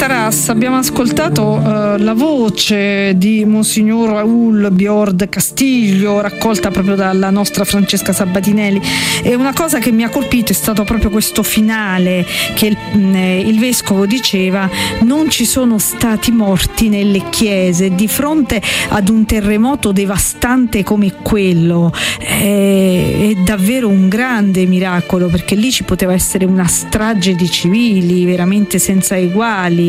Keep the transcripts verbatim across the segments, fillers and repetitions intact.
Taras abbiamo ascoltato uh, la voce di Monsignor Raul Biord Castiglio, raccolta proprio dalla nostra Francesca Sabatinelli, e una cosa che mi ha colpito è stato proprio questo finale che il, mh, il vescovo diceva: non ci sono stati morti nelle chiese di fronte ad un terremoto devastante come quello. È, è davvero un grande miracolo, perché lì ci poteva essere una strage di civili veramente senza eguali.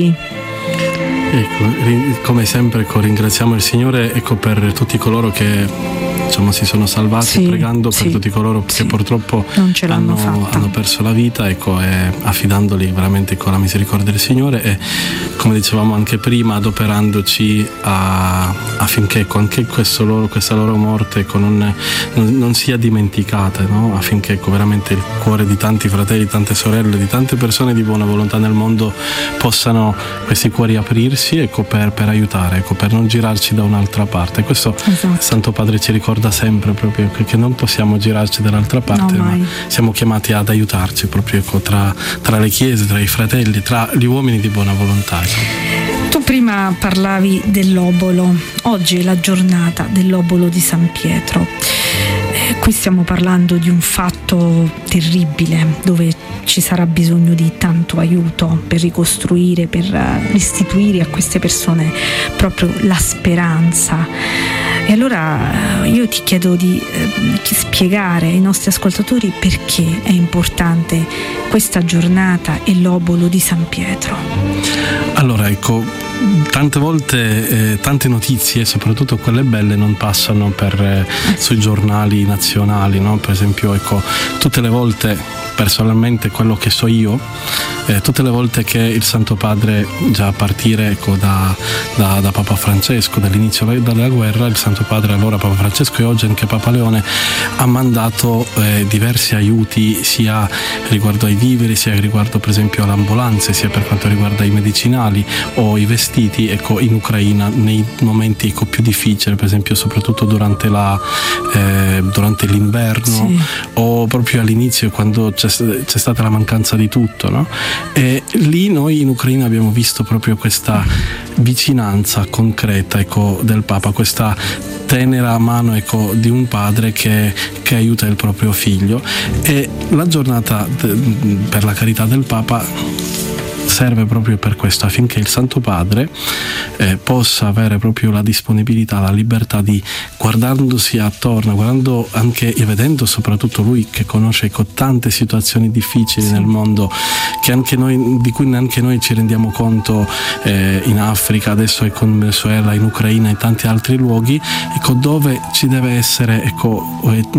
Ecco, come sempre ecco, ringraziamo il Signore ecco, per tutti coloro che insomma, si sono salvati, sì, pregando per sì, tutti coloro sì, che purtroppo non ce l'hanno hanno, hanno perso la vita, ecco, e affidandoli veramente con la misericordia del Signore, e come dicevamo anche prima, adoperandoci a, affinché ecco, anche questo loro, questa loro morte ecco, non, non, non sia dimenticata, no? Affinché ecco, veramente il cuore di tanti fratelli, tante sorelle, di tante persone di buona volontà nel mondo possano questi cuori aprirsi ecco, per, per aiutare, ecco, per non girarci da un'altra parte. Questo esatto. Santo Padre ci ricorda da sempre proprio che non possiamo girarci dall'altra parte, no, ma siamo chiamati ad aiutarci proprio ecco, tra, tra le chiese, tra i fratelli, tra gli uomini di buona volontà. Tu prima parlavi dell'obolo, oggi è la giornata dell'obolo di San Pietro. Eh, qui stiamo parlando di un fatto terribile dove ci sarà bisogno di tanto aiuto per ricostruire, per restituire a queste persone proprio la speranza. E allora io ti chiedo di eh, spiegare ai nostri ascoltatori perché è importante questa giornata e l'obolo di San Pietro. Allora ecco, tante volte eh, tante notizie, soprattutto quelle belle, non passano per, eh, sui giornali nazionali, no? Per esempio ecco, tutte le volte, personalmente quello che so io, eh, tutte le volte che il Santo Padre, già a partire ecco, da, da, da Papa Francesco, dall'inizio della guerra, il Santo Padre, allora Papa Francesco e oggi anche Papa Leone, ha mandato eh, diversi aiuti sia riguardo ai viveri, sia riguardo per esempio alle ambulanze, sia per quanto riguarda i medicinali o i vestiti ecco, in Ucraina nei momenti ecco, più difficili, per esempio soprattutto durante, la, eh, durante l'inverno, sì, o proprio all'inizio quando c'è, c'è stata la mancanza di tutto, no? E lì noi in Ucraina abbiamo visto proprio questa vicinanza concreta ecco, del Papa, questa tenera mano ecco, di un padre che, che aiuta il proprio figlio, e la giornata de, per la carità del Papa serve proprio per questo, affinché il Santo Padre eh, possa avere proprio la disponibilità, la libertà di, guardandosi attorno, guardando anche e vedendo soprattutto lui che conosce ecco, tante situazioni difficili, sì, nel mondo, che anche noi, di cui neanche noi ci rendiamo conto, eh, in Africa, adesso ecco, in Venezuela, in Ucraina e tanti altri luoghi, ecco, dove ci deve essere, ecco,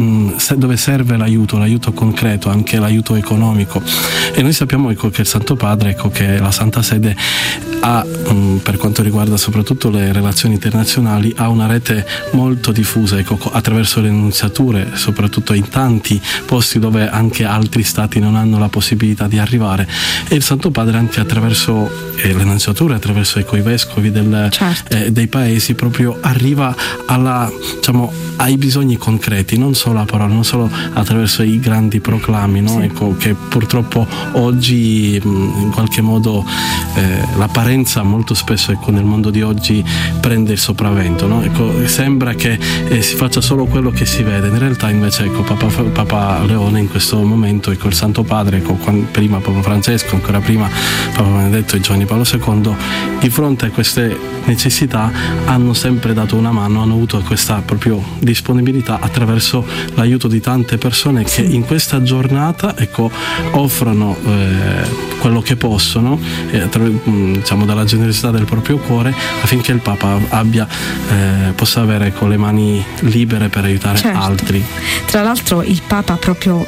dove serve l'aiuto, l'aiuto concreto, anche l'aiuto economico. E noi sappiamo ecco, che il Santo Padre, ecco, che la Santa Sede ha, mh, per quanto riguarda soprattutto le relazioni internazionali, ha una rete molto diffusa ecco, attraverso le nunziature, soprattutto in tanti posti dove anche altri stati non hanno la possibilità di arrivare, e il Santo Padre anche attraverso eh, le nunziature, attraverso ecco, i vescovi del, certo. eh, dei paesi, proprio arriva alla, diciamo, ai bisogni concreti, non solo a parole, non solo attraverso i grandi proclami, no? Sì. Ecco, che purtroppo oggi mh, in qualche modo eh, l'apparenza molto spesso ecco, nel mondo di oggi prende il sopravvento, no? Ecco, sembra che eh, si faccia solo quello che si vede, in realtà invece ecco, Papa, Papa Leone in questo momento, ecco, il Santo Padre, ecco, quando, prima Papa Francesco, ancora prima Papa Benedetto e Giovanni Paolo secondo, di fronte a queste necessità hanno sempre dato una mano, hanno avuto questa proprio disponibilità attraverso l'aiuto di tante persone che in questa giornata ecco, offrono eh, quello che possono, eh, tra, diciamo dalla generosità del proprio cuore, affinché il Papa abbia, eh, possa avere ecco, le mani libere per aiutare, certo, altri. Tra l'altro il Papa proprio